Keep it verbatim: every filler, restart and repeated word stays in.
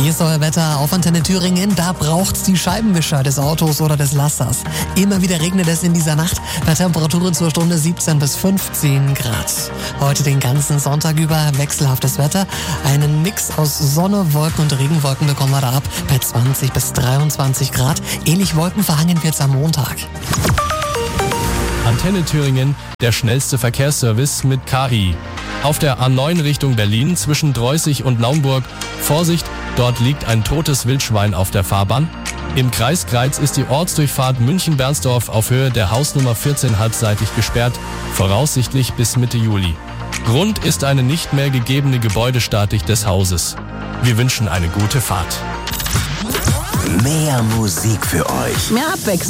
Wie ist euer Wetter auf Antenne Thüringen? Da braucht's die Scheibenwischer des Autos oder des Lasters. Immer wieder regnet es in dieser Nacht bei Temperaturen zur Stunde siebzehn bis fünfzehn Grad. Heute den ganzen Sonntag über wechselhaftes Wetter. Einen Mix aus Sonne, Wolken und Regenwolken bekommen wir da ab bei zwanzig bis dreiundzwanzig Grad. Ähnlich wolkenverhangen wird's am Montag. Antenne Thüringen, der schnellste Verkehrsservice mit K I. Auf der A neun Richtung Berlin zwischen Dreußig und Naumburg. Vorsicht, dort liegt ein totes Wildschwein auf der Fahrbahn. Im Kreis Greiz ist die Ortsdurchfahrt München-Bernsdorf auf Höhe der Hausnummer vierzehn halbseitig gesperrt, voraussichtlich bis Mitte Juli. Grund ist eine nicht mehr gegebene Gebäudestatik des Hauses. Wir wünschen eine gute Fahrt. Mehr Musik für euch. Mehr Abwechslung.